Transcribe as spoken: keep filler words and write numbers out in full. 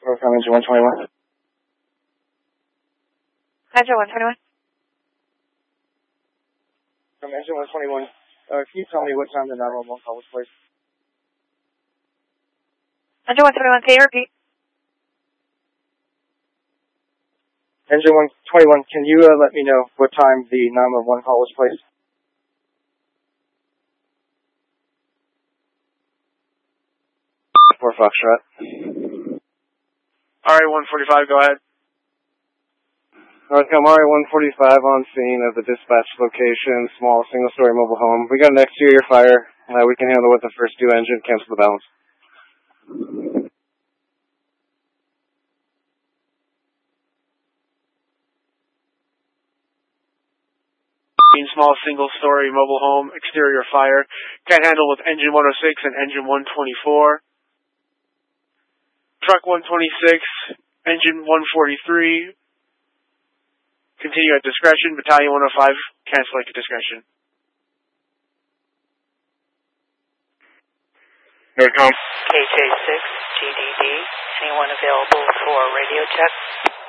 from engine one twenty-one. Engine one twenty-one. From engine one twenty-one, uh, can you tell me what time the nine one one call was placed? Engine one twenty-one, can you repeat? Engine one twenty-one, can you uh, let me know what time the nine one one call was placed? For Foxtrot. R A one forty-five, go ahead. Northcom R A one forty-five on scene of the dispatch location, small single-story mobile home. We got an exterior fire. Uh, we can handle with the first two engine, cancel the balance. Small single-story mobile home, exterior fire. Can't handle with engine one oh six and engine one twenty-four. Truck one twenty-six, engine one forty-three. Continue at discretion. Battalion one oh five, cancel at discretion. Northcom. K J six, G D D. Anyone available for radio check?